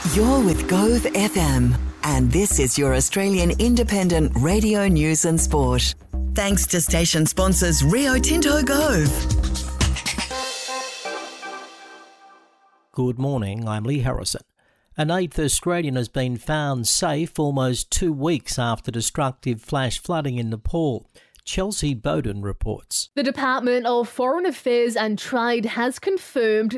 You're with Gove FM, and this is your Australian independent radio news and sport. Thanks to station sponsors Rio Tinto Gove. Good morning, I'm Lee Harrison. An 8th Australian has been found safe almost 2 weeks after destructive flash flooding in Nepal. Chelsea Bowden reports. The Department of Foreign Affairs and Trade has confirmed